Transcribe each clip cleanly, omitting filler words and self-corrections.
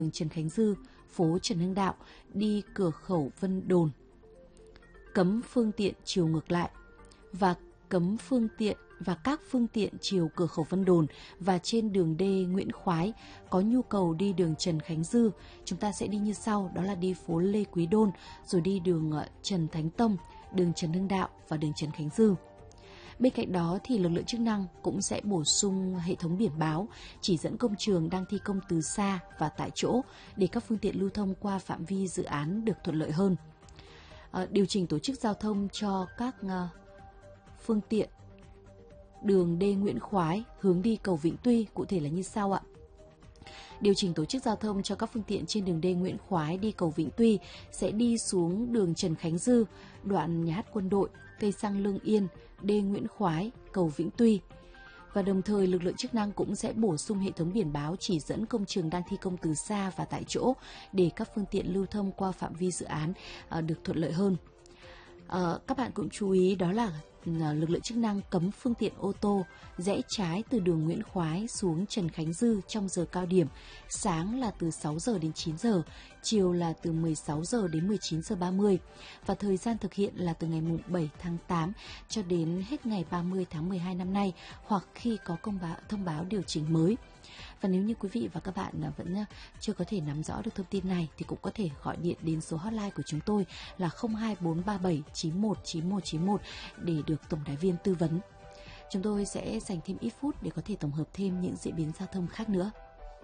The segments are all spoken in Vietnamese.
đường Trần Khánh Dư, phố Trần Hưng Đạo đi cửa khẩu Vân Đồn. Cấm phương tiện chiều ngược lại và cấm phương tiện và các phương tiện chiều cửa khẩu Vân Đồn và trên đường D Nguyễn Khoái có nhu cầu đi đường Trần Khánh Dư, chúng ta sẽ đi như sau, đó là đi phố Lê Quý Đôn, rồi đi đường Trần Thánh Tông, đường Trần Hưng Đạo và đường Trần Khánh Dư. Bên cạnh đó thì lực lượng chức năng cũng sẽ bổ sung hệ thống biển báo chỉ dẫn công trường đang thi công từ xa và tại chỗ để các phương tiện lưu thông qua phạm vi dự án được thuận lợi hơn. Điều chỉnh tổ chức giao thông cho các phương tiện đường D Nguyễn Khoái hướng đi cầu Vĩnh Tuy cụ thể là như sau ạ. Điều chỉnh tổ chức giao thông cho các phương tiện trên đường D Nguyễn Khoái đi cầu Vĩnh Tuy sẽ đi xuống đường Trần Khánh Dư, đoạn nhà hát Quân đội, cây xăng Lương Yên, D Nguyễn Khoái, cầu Vĩnh Tuy. Và đồng thời lực lượng chức năng cũng sẽ bổ sung hệ thống biển báo chỉ dẫn công trường đang thi công từ xa và tại chỗ để các phương tiện lưu thông qua phạm vi dự án được thuận lợi hơn. Các bạn cũng chú ý đó là lực lượng chức năng cấm phương tiện ô tô rẽ trái từ đường Nguyễn Khoái xuống Trần Khánh Dư trong giờ cao điểm, sáng là từ 6 giờ đến 9 giờ, chiều là từ 16 giờ đến 19 giờ 30 và thời gian thực hiện là từ ngày 7 tháng 8 cho đến hết ngày 30 tháng 12 năm nay hoặc khi có thông báo điều chỉnh mới. Và nếu như quý vị và các bạn vẫn chưa có thể nắm rõ được thông tin này thì cũng có thể gọi điện đến số hotline của chúng tôi là 02437 919191 để được tổng đài viên tư vấn. Chúng tôi sẽ dành thêm ít phút để có thể tổng hợp thêm những diễn biến giao thông khác nữa.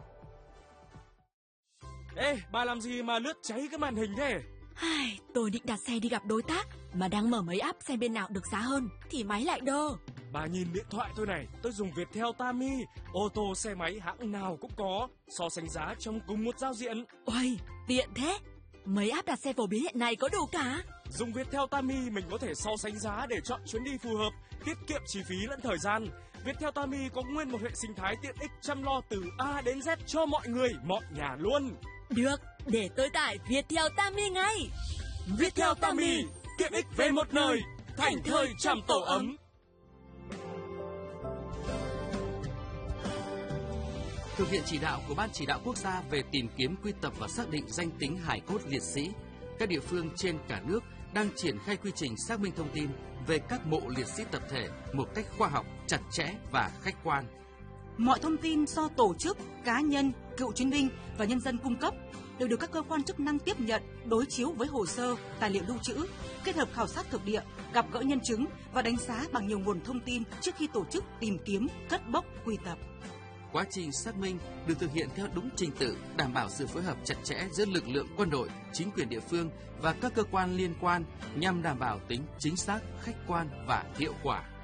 Ê, bà làm gì mà lướt cháy cái màn hình thế? Tôi định đặt xe đi gặp đối tác mà đang mở mấy app xem bên nào được giá hơn thì máy lại đơ. Bà nhìn điện thoại tôi này, tôi dùng Viettel Tami, ô tô xe máy hãng nào cũng có, so sánh giá trong cùng một giao diện. Ôi, tiện thế. Mấy app đặt xe phổ biến hiện nay có đủ cả. Dùng Viettel Tami mình có thể so sánh giá để chọn chuyến đi phù hợp, tiết kiệm chi phí lẫn thời gian. Viettel Tami có nguyên một hệ sinh thái tiện ích chăm lo từ A đến Z cho mọi người, mọi nhà luôn. Được, để tôi tải Viettel Tami ngay. Viettel Tami, tiện ích về một nơi, thành thơi trầm tổ ấm. Thực hiện chỉ đạo của Ban Chỉ đạo Quốc gia về tìm kiếm, quy tập và xác định danh tính hài cốt liệt sĩ, các địa phương trên cả nước đang triển khai quy trình xác minh thông tin về các mộ liệt sĩ tập thể một cách khoa học, chặt chẽ và khách quan. Mọi thông tin do tổ chức, cá nhân, cựu chiến binh và nhân dân cung cấp đều được các cơ quan chức năng tiếp nhận, đối chiếu với hồ sơ, tài liệu lưu trữ, kết hợp khảo sát thực địa, gặp gỡ nhân chứng và đánh giá bằng nhiều nguồn thông tin trước khi tổ chức tìm kiếm, cất bốc, quy tập. Quá trình xác minh được thực hiện theo đúng trình tự, đảm bảo sự phối hợp chặt chẽ giữa lực lượng quân đội, chính quyền địa phương và các cơ quan liên quan nhằm đảm bảo tính chính xác, khách quan và hiệu quả.